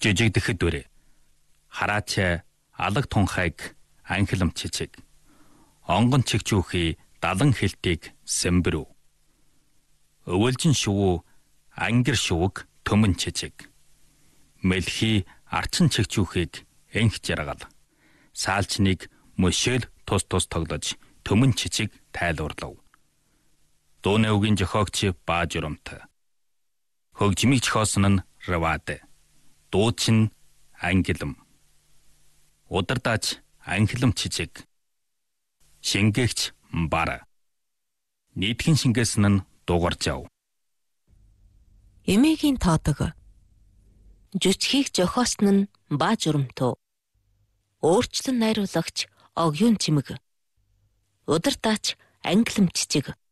жижигдэхэд дүрэ. Хараач алаг тунхайг анхилам чичиг. Онгон чигчүүхий далан хилтийг сэмбэрүү. Өвөлжин шувуу ангир шувг төмөн чичиг. Мэлхий арчин чигчүүхийг энх жаргал. Саалчныг мөшөөл тус тоглож төмөн чичиг тайлуурлав. Дууны үгийн зохиогч Баа Журамт. Хөгжмийг зохиосон нь Равад. Дуучин ангилам. Удардаач анхилам чичиг. Шингээгч Бара. Нийтхэн шингээсэн нь дугаржав. Эмээгийн тоодог. Жүжигчийг зохиосон нь Баа Журамт. Өөрчлөн найруулагч Огюн Чимэг. Удардаач англим чичиг.